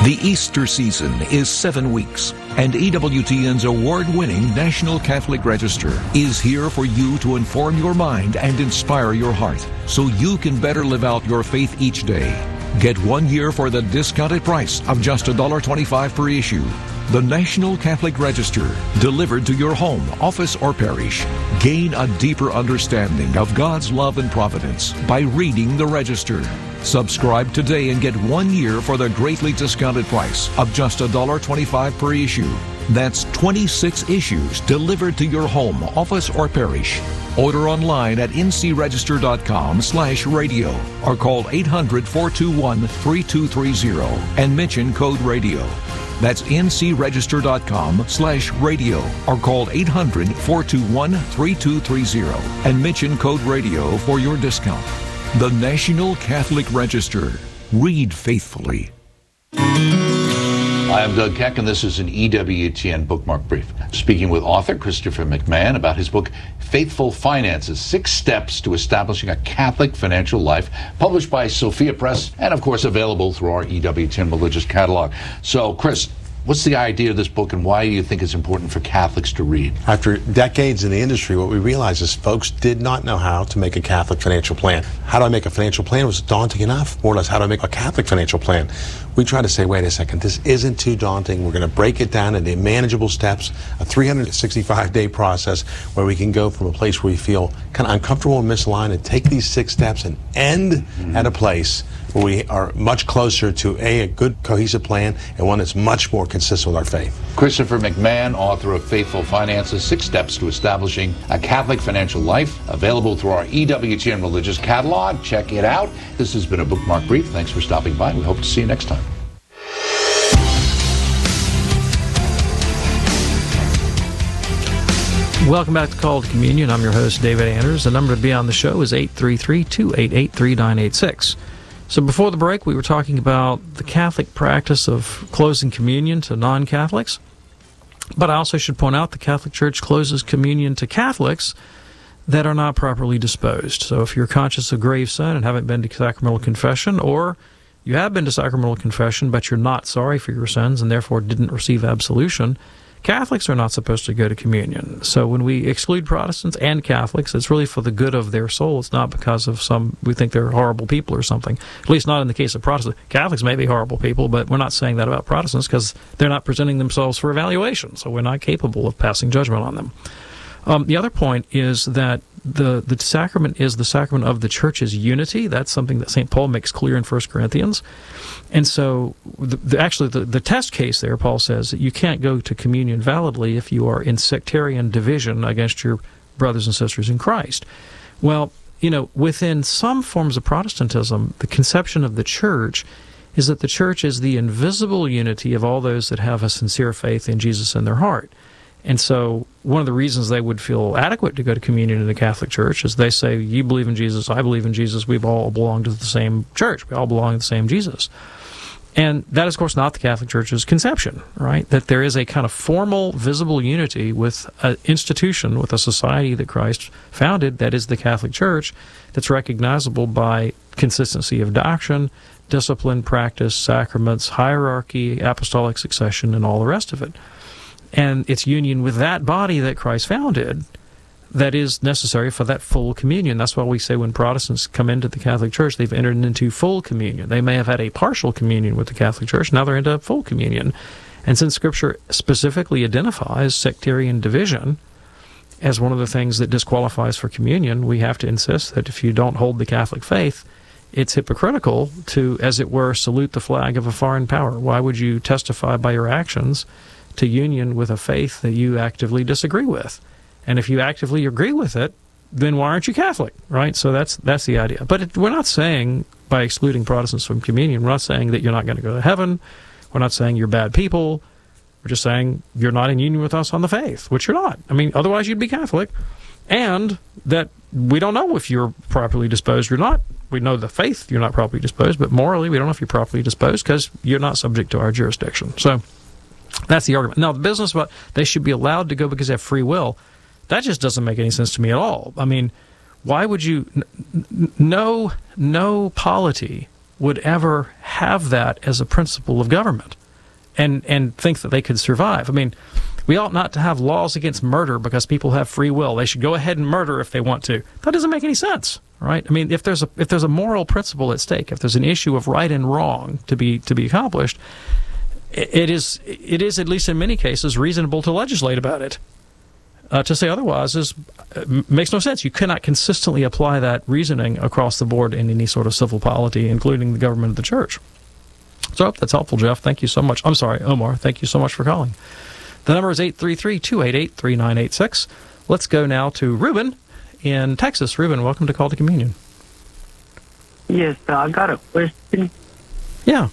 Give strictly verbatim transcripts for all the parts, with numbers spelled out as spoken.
The Easter season is seven weeks, and E W T N's award-winning National Catholic Register is here for you to inform your mind and inspire your heart so you can better live out your faith each day. Get one year for the discounted price of just one dollar twenty-five per issue. The National Catholic Register, delivered to your home, office, or parish. Gain a deeper understanding of God's love and providence by reading the Register. Subscribe today and get one year for the greatly discounted price of just one dollar twenty-five per issue. That's twenty-six issues delivered to your home, office, or parish. Order online at ncregister.com slash radio or call eight hundred, four two one, three two three zero and mention code radio. That's ncregister.com slash radio or call eight hundred, four two one, three two three zero and mention code radio for your discount. The National Catholic Register. Read faithfully. Hi, I'm Doug Keck, and this is an E W T N Bookmark Brief. Speaking with author Christopher McMahon about his book, Faithful Finances, Six Steps to Establishing a Catholic Financial Life, published by Sophia Press, and of course available through our E W T N Religious Catalog. So, Chris, what's the idea of this book, and why do you think it's important for Catholics to read? After decades in the industry, what we realized is folks did not know how to make a Catholic financial plan. How do I make a financial plan was daunting enough. More or less, how do I make a Catholic financial plan? We try to say, wait a second, this isn't too daunting. We're going to break it down into manageable steps, a three hundred sixty-five day process where we can go from a place where we feel kind of uncomfortable and misaligned and take these six steps and end mm-hmm. at a place where we are much closer to a, a good cohesive plan and one that's much more consistent with our faith. Christopher McMahon, author of Faithful Finances, Six Steps to Establishing a Catholic Financial Life, available through our E W T N Religious Catalog. Check it out. This has been a Bookmark Brief. Thanks for stopping by. We hope to see you next time. Welcome back to Call to Communion. I'm your host, David Anders. The number to be on the show is eight three three, two eight eight, three nine eight six. So before the break, we were talking about the Catholic practice of closing communion to non-Catholics. But I also should point out the Catholic Church closes communion to Catholics that are not properly disposed. So if you're conscious of grave sin and haven't been to sacramental confession, or you have been to sacramental confession but you're not sorry for your sins and therefore didn't receive absolution, Catholics are not supposed to go to communion. So when we exclude Protestants and Catholics, it's really for the good of their soul. It's not because of some, we think they're horrible people or something. At least not in the case of Protestants. Catholics may be horrible people, but we're not saying that about Protestants because they're not presenting themselves for evaluation. So we're not capable of passing judgment on them. Um, the other point is that the, the sacrament is the sacrament of the Church's unity. That's something that Saint Paul makes clear in First Corinthians. And so, the, the, actually, the, the test case there, Paul says, that you can't go to communion validly if you are in sectarian division against your brothers and sisters in Christ. Well, you know, within some forms of Protestantism, the conception of the Church is that the Church is the invisible unity of all those that have a sincere faith in Jesus in their heart. And so one of the reasons they would feel adequate to go to communion in the Catholic Church is they say, you believe in Jesus, I believe in Jesus, we all belong to the same church, we all belong to the same Jesus. And that is, of course, not the Catholic Church's conception, right? That there is a kind of formal, visible unity with an institution, with a society that Christ founded, that is the Catholic Church, that's recognizable by consistency of doctrine, discipline, practice, sacraments, hierarchy, apostolic succession, and all the rest of it. And it's union with that body that Christ founded that is necessary for that full communion. That's why we say when Protestants come into the Catholic Church, they've entered into full communion. They may have had a partial communion with the Catholic Church, now they're into full communion. And since Scripture specifically identifies sectarian division as one of the things that disqualifies for communion, we have to insist that if you don't hold the Catholic faith, it's hypocritical to, as it were, salute the flag of a foreign power. Why would you testify by your actions to union with a faith that you actively disagree with? And if you actively agree with it, then why aren't you Catholic, right? So that's that's the idea. But it, we're not saying, by excluding Protestants from communion, we're not saying that you're not going to go to heaven. We're not saying you're bad people. We're just saying you're not in union with us on the faith, which you're not. I mean, otherwise you'd be Catholic. And that we don't know if you're properly disposed or not. We know the faith you're not properly disposed, but morally we don't know if you're properly disposed because you're not subject to our jurisdiction. So that's the argument. Now, the business about they should be allowed to go because they have free will, that just doesn't make any sense to me at all. I mean, why would you... N- no, no polity would ever have that as a principle of government and, and think that they could survive. I mean, we ought not to have laws against murder because people have free will. They should go ahead and murder if they want to. That doesn't make any sense, right? I mean, if there's a if there's a moral principle at stake, if there's an issue of right and wrong to be to be accomplished, it is it is at least in many cases reasonable to legislate about it. Uh, to say otherwise is uh, makes no sense. You cannot consistently apply that reasoning across the board in any sort of civil polity, including the government of the church. So I hope that's helpful, Jeff. Thank you so much. I'm sorry, Omar. Thank you so much for calling. The number is eight three three, two eight eight, three nine eight six. Let's go now to Ruben in Texas. Ruben, welcome to Call to Communion. Yes, uh, I got a question. Yeah.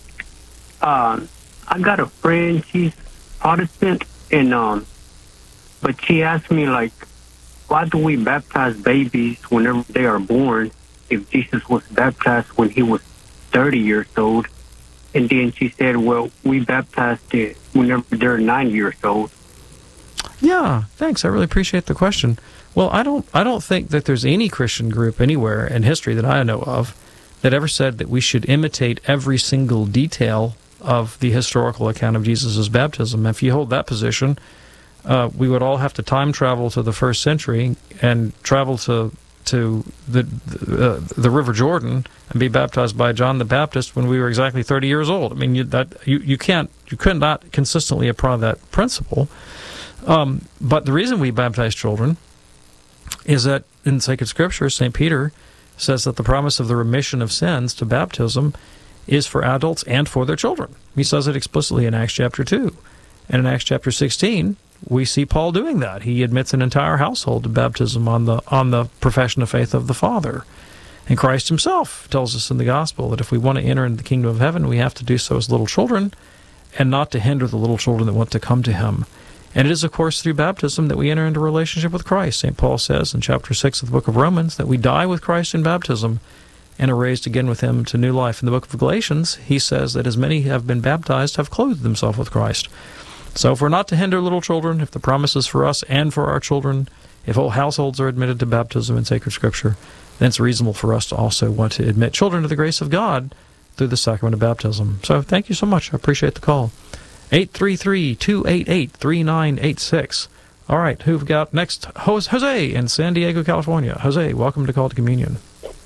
Uh, I got a friend, she's Protestant, and um, but she asked me, like, why do we baptize babies whenever they are born if Jesus was baptized when he was thirty years old? And then she said, well, we baptized it whenever they're nine years old. Yeah, thanks. I really appreciate the question. Well, I don't I don't think that there's any Christian group anywhere in history that I know of that ever said that we should imitate every single detail of the historical account of Jesus' baptism. If you hold that position, uh, we would all have to time travel to the first century and travel to to the the, uh, the River Jordan and be baptized by John the Baptist when we were exactly thirty years old. I mean, you, that you, you can't you could not consistently apply that principle. Um, but the reason we baptize children is that in Sacred Scripture, Saint Peter says that the promise of the remission of sins to baptism is for adults and for their children. He says it explicitly in Acts chapter two. And in Acts chapter sixteen, we see Paul doing that. He admits an entire household to baptism on the on the profession of faith of the Father. And Christ himself tells us in the gospel that if we want to enter into the kingdom of heaven, we have to do so as little children and not to hinder the little children that want to come to him. And it is, of course, through baptism that we enter into a relationship with Christ. Saint Paul says in chapter six of the book of Romans that we die with Christ in baptism and are raised again with him to new life. In the book of Galatians, he says that as many have been baptized have clothed themselves with Christ. So if we're not to hinder little children, if the promise is for us and for our children, if whole households are admitted to baptism in sacred Scripture, then it's reasonable for us to also want to admit children to the grace of God through the sacrament of baptism. So thank you so much. I appreciate the call. eight three three, two eight eight, three nine eight six. All right, who've got next? Jose in San Diego, California. Jose, welcome to Call to Communion.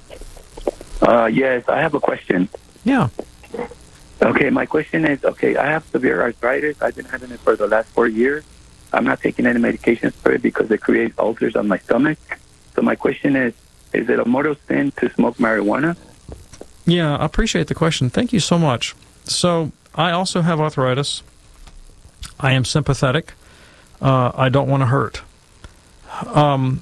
Uh, yes, I have a question. Yeah. Okay, my question is, okay, I have severe arthritis. I've been having it for the last four years. I'm not taking any medications for it because it creates ulcers on my stomach. So my question is, is it a mortal sin to smoke marijuana? Yeah, I appreciate the question. Thank you so much. So I also have arthritis. I am sympathetic. Uh, I don't want to hurt. Um,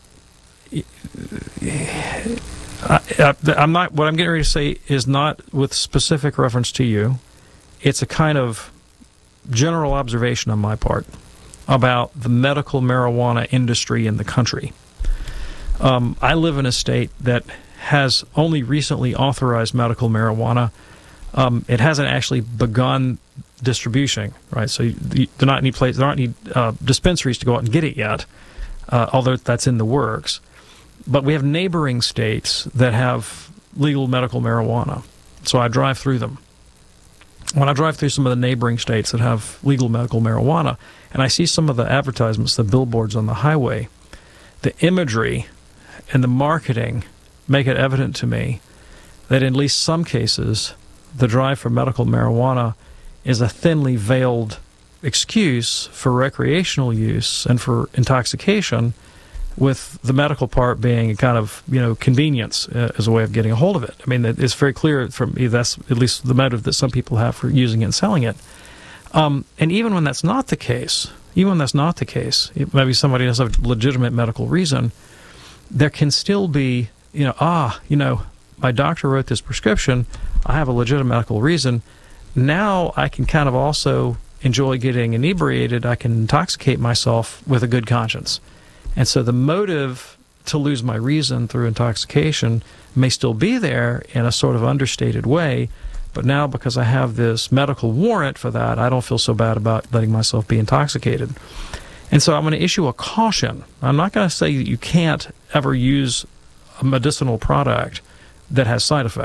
I, I, I'm not. What I'm getting ready to say is not with specific reference to you. It's a kind of general observation on my part about the medical marijuana industry in the country. Um, I live in a state that has only recently authorized medical marijuana. Um, it hasn't actually begun distribution, right? So you, you, there not any place, there aren't any uh, dispensaries to go out and get it yet, uh, although that's in the works. But we have neighboring states that have legal medical marijuana, so I drive through them. When I drive through some of the neighboring states that have legal medical marijuana, and I see some of the advertisements, the billboards on the highway, the imagery and the marketing make it evident to me that in at least some cases, the drive for medical marijuana is a thinly veiled excuse for recreational use and for intoxication, with the medical part being a kind of, you know, convenience uh, as a way of getting a hold of it. I mean, it's very clear from me that's at least the motive that some people have for using it and selling it. Um, and even when that's not the case, even when that's not the case, maybe somebody has a legitimate medical reason, there can still be, you know, ah, you know, my doctor wrote this prescription, I have a legitimate medical reason, now I can kind of also enjoy getting inebriated, I can intoxicate myself with a good conscience. And so the motive to lose my reason through intoxication may still be there in a sort of understated way, but now because I have this medical warrant for that, I don't feel so bad about letting myself be intoxicated. And so I'm going to issue a caution. I'm not going to say that you can't ever use a medicinal product that has side effects.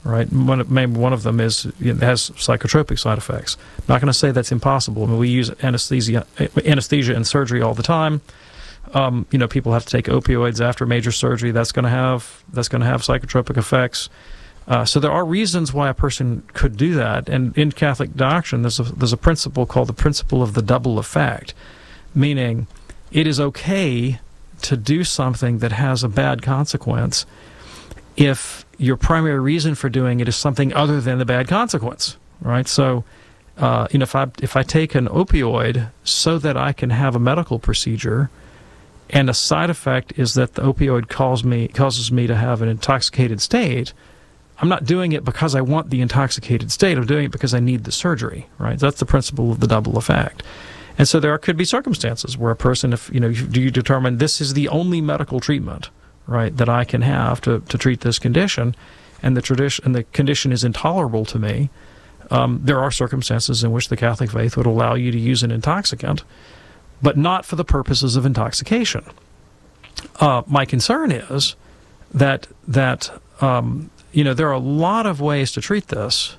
right? One, maybe one of them is it has psychotropic side effects. I'm not going to say that's impossible. I mean, we use anesthesia, anesthesia in surgery all the time. Um, you know, people have to take opioids after major surgery. That's going to have that's going to have psychotropic effects. Uh, so there are reasons why a person could do that. And in Catholic doctrine, there's a, there's a principle called the principle of the double effect, meaning it is okay to do something that has a bad consequence if your primary reason for doing it is something other than the bad consequence, right? So, uh, you know, if I if I take an opioid so that I can have a medical procedure, and a side effect is that the opioid causes me causes me to have an intoxicated state, I'm not doing it because I want the intoxicated state. I'm doing it because I need the surgery, right? That's the principle of the double effect. And so there could be circumstances where a person, if you know, you, do you determine this is the only medical treatment, right, that I can have to, to treat this condition, and the tradition and the condition is intolerable to me. Um, there are circumstances in which the Catholic faith would allow you to use an intoxicant, but not for the purposes of intoxication. Uh, my concern is that that um, you know there are a lot of ways to treat this.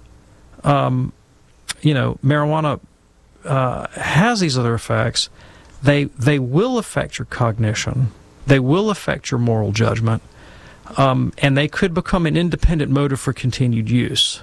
Um, you know, marijuana uh, has these other effects. They they will affect your cognition. They will affect your moral judgment, um, and they could become an independent motive for continued use.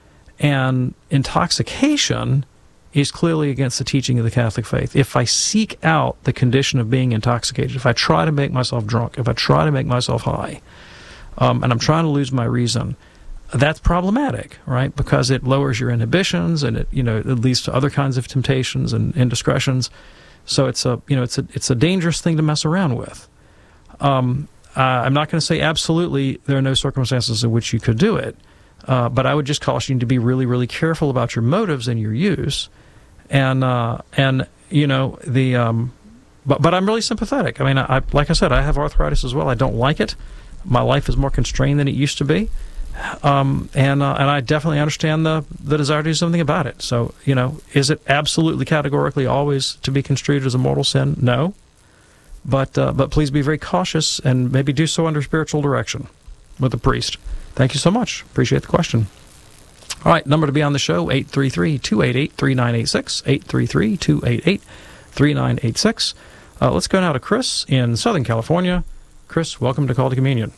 And intoxication is clearly against the teaching of the Catholic faith. If I seek out the condition of being intoxicated, if I try to make myself drunk, if I try to make myself high, um, and I'm trying to lose my reason, that's problematic, right? Because it lowers your inhibitions, and it, you know, it leads to other kinds of temptations and indiscretions. So it's a, you know, it's a, it's a dangerous thing to mess around with. Um, uh, I'm not going to say absolutely there are no circumstances in which you could do it, uh, but I would just caution you to be really, really careful about your motives and your use. And uh, and you know the, um, but but I'm really sympathetic. I mean, I, like I said, I have arthritis as well. I don't like it. My life is more constrained than it used to be, um, and uh, and I definitely understand the the desire to do something about it. So you know, is it absolutely categorically always to be construed as a mortal sin? No. But uh, but please be very cautious and maybe do so under spiritual direction with a priest. Thank you so much. Appreciate the question. All right, number to be on the show, eight three three, two eight eight, three nine eight six, eight three three, two eight eight, three nine eight six. Uh, let's go now to Chris in Southern California. Chris, welcome to Call to Communion.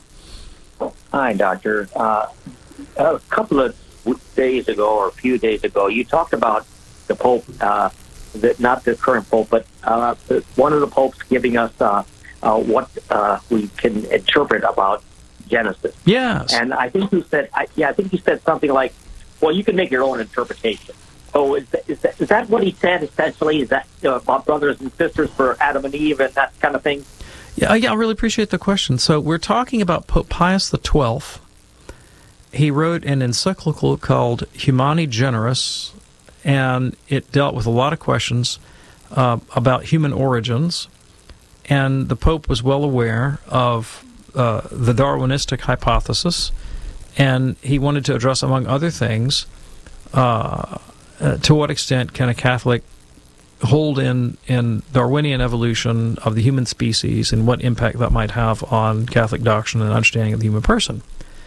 Hi, Doctor. Uh, a couple of days ago or a few days ago, you talked about the Pope, uh, the, not the current Pope, but uh, one of the popes giving us uh, uh, what uh, we can interpret about Genesis. Yes. And I think you said, I, yeah, I think you said something like, well, you can make your own interpretation. So is that, is that, is that what he said, essentially? Is that uh, about brothers and sisters for Adam and Eve and that kind of thing? Yeah, yeah, I really appreciate the question. So we're talking about Pope Pius the twelfth. He wrote an encyclical called Humani Generis, and it dealt with a lot of questions uh, about human origins. And the Pope was well aware of uh, the Darwinistic hypothesis, and he wanted to address, among other things, uh, uh, to what extent can a Catholic hold in, in Darwinian evolution of the human species and what impact that might have on Catholic doctrine and understanding of the human person.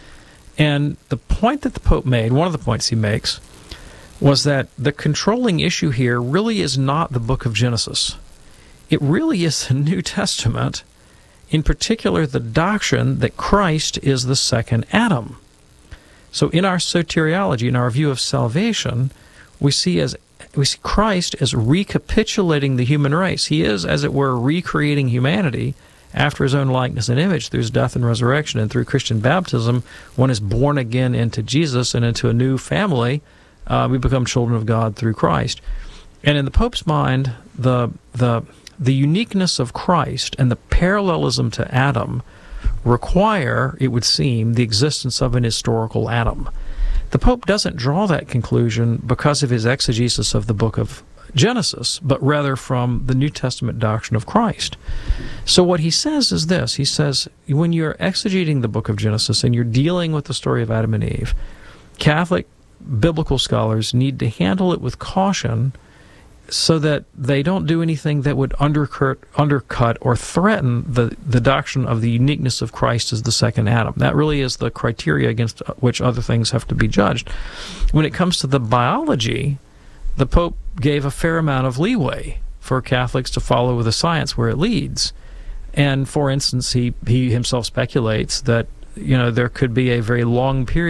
And the point that the Pope made, one of the points he makes, was that the controlling issue here really is not the book of Genesis. It really is the New Testament, in particular the doctrine that Christ is the second Adam. So in our soteriology, in our view of salvation, we see as we see Christ as recapitulating the human race. He is, as it were, recreating humanity after his own likeness and image through his death and resurrection. And through Christian baptism, one is born again into Jesus and into a new family. Uh, we become children of God through Christ. And in the Pope's mind, the the the uniqueness of Christ and the parallelism to Adam require, it would seem, the existence of an historical Adam. The Pope doesn't draw that conclusion because of his exegesis of the book of Genesis, but rather from the New Testament doctrine of Christ. So what he says is this. He says, when you're exegeting the book of Genesis and you're dealing with the story of Adam and Eve, Catholic biblical scholars need to handle it with caution so that they don't do anything that would undercut, undercut or threaten the, the doctrine of the uniqueness of Christ as the second Adam. That really is the criteria against which other things have to be judged. When it comes to the biology, the Pope gave a fair amount of leeway for Catholics to follow the science where it leads. And, for instance, he, he himself speculates that, you know, there could be a very long period